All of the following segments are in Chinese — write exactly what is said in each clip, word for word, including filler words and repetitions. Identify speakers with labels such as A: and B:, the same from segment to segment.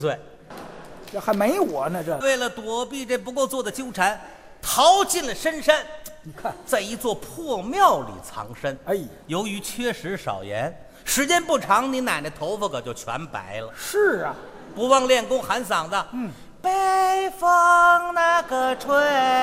A: 对，
B: 这还没我呢，这
A: 为了躲避这不够做的纠缠，逃进了深山。
B: 你看，
A: 在一座破庙里藏身。
B: 哎，
A: 由于缺食少盐，时间不长，你奶奶头发可就全白了。
B: 是啊，
A: 不忘练功喊嗓子，
B: 嗯，
A: 北风那个吹，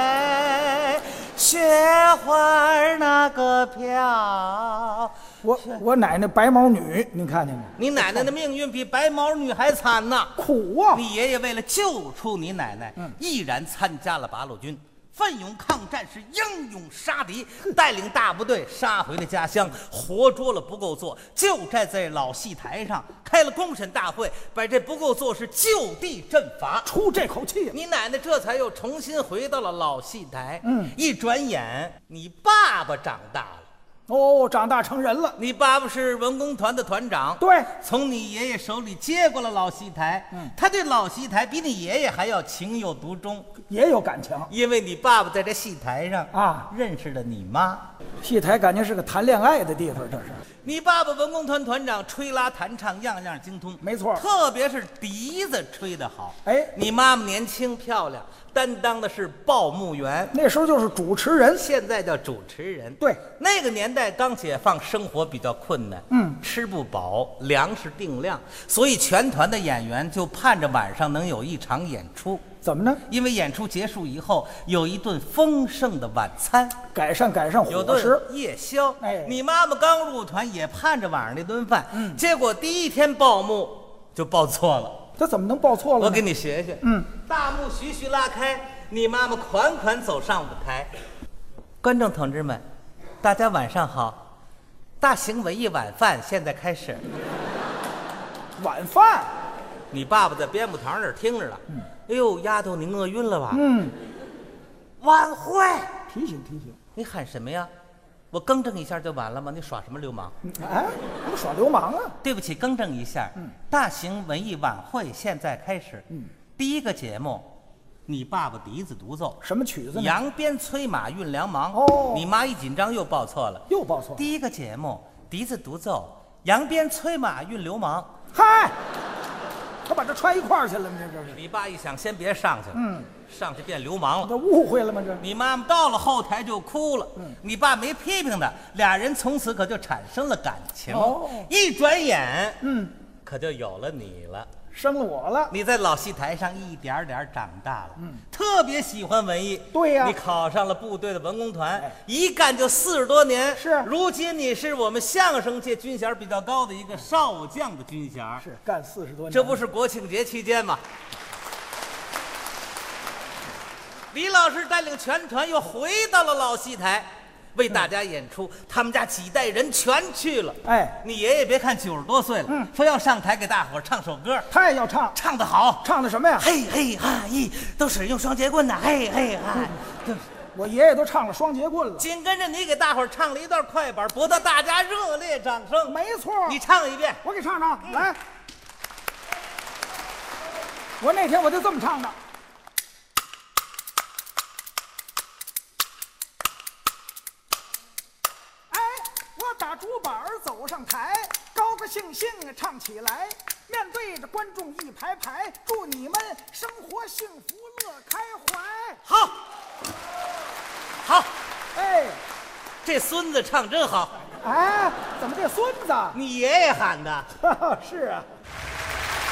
A: 雪花那个飘。
B: 我我奶奶白毛女，您看见没？
A: 你奶奶的命运比白毛女还惨呐！
B: 苦啊！
A: 你爷爷为了救出你奶奶，
B: 嗯，
A: 毅然参加了八路军，奋勇抗战，是英勇杀敌，带领大部队杀回了家乡，活捉了不够座，就站在老戏台上开了公审大会，把这不够座是就地正法，
B: 出这口气。
A: 你奶奶这才又重新回到了老戏台。
B: 嗯，
A: 一转眼，你爸爸长大了。
B: 哦，长大成人了。
A: 你爸爸是文工团的团长，
B: 对，
A: 从你爷爷手里接过了老戏台。
B: 嗯，
A: 他对老戏台比你爷爷还要情有独钟，
B: 也有感情。
A: 因为你爸爸在这戏台上
B: 啊
A: 认识了你妈。
B: 戏台感觉是个谈恋爱的地方，这是。
A: 你爸爸文工团团长，吹拉弹唱样样精通，
B: 没错，
A: 特别是笛子吹得好。
B: 哎，
A: 你妈妈年轻漂亮，担当的是报幕员，
B: 那时候就是主持人，
A: 现在叫主持人。
B: 对，
A: 那个年代刚解放，生活比较困难，
B: 嗯，
A: 吃不饱，粮食定量，所以全团的演员就盼着晚上能有一场演出。
B: 怎么呢？
A: 因为演出结束以后有一顿丰盛的晚餐，
B: 改善改善
A: 有
B: 伙食，
A: 顿夜宵。
B: 哎，
A: 你妈妈刚入团也盼着晚上那顿饭，
B: 嗯，
A: 结果第一天报幕就报错了。
B: 这怎么能报错了呢？
A: 我给你学学。
B: 嗯，
A: 大幕徐徐拉开，你妈妈款款走上舞台。观众同志们，大家晚上好，大型文艺晚饭现在开始。
B: 晚饭。
A: 你爸爸在编舞堂那儿听着了。
B: 嗯，
A: 哎呦，丫头，你饿晕了吧？
B: 嗯，
A: 晚会。
B: 提醒提醒。
A: 你喊什么呀？我更正一下就完了吗？你耍什么流氓？
B: 哎，怎么耍流氓啊？
A: 对不起，更正一下。
B: 嗯，
A: 大型文艺晚会现在开始。
B: 嗯，
A: 第一个节目，你爸爸笛子独奏。
B: 什么曲子呢？
A: 扬鞭催马运粮忙。
B: 哦，
A: 你妈一紧张又报错了，
B: 又报错了。
A: 第一个节目，笛子独奏，扬鞭催马运流氓。
B: 嗨，他把这揣一块儿去了吗？这这是。
A: 你爸一想，先别上去了。
B: 嗯，
A: 上去变流氓了。
B: 这误会了吗？这。
A: 你妈妈到了后台就哭了。
B: 嗯，
A: 你爸没批评他，俩人从此可就产生了感情。
B: 哦，
A: 一转眼，
B: 嗯，
A: 可就有了你了。
B: 生了我了。
A: 你在老戏台上一点点长大了，
B: 嗯，
A: 特别喜欢文艺。
B: 对呀，
A: 你考上了部队的文工团，
B: 哎，
A: 一干就四十多年。
B: 是，
A: 如今你是我们相声界军衔比较高的一个少将的军衔。
B: 是干四十多年，
A: 这不是国庆节期间吗？李老师带领全团又回到了老戏台，为大家演出。他们家几代人全去了。
B: 哎，
A: 你爷爷别看九十多岁了，
B: 嗯，
A: 说要上台给大伙儿唱首歌，
B: 他也要唱，
A: 唱得好。
B: 唱的什么呀？
A: 嘿嘿哈咦，都使用双节棍呐，嘿嘿哈。
B: 对，我爷爷都唱了双节棍了。
A: 紧跟着你给大伙儿唱了一段快板，博得大家热烈掌声。
B: 没错，
A: 你唱一遍，
B: 我给唱唱，来。我那天我就这么唱的。打竹板走上台，高高兴兴唱起来，面对着观众一排排，祝你们生活幸福乐开怀。
A: 好，好，
B: 哎，
A: 这孙子唱真好。
B: 哎，怎么这孙子？
A: 你爷爷喊的。
B: 是啊。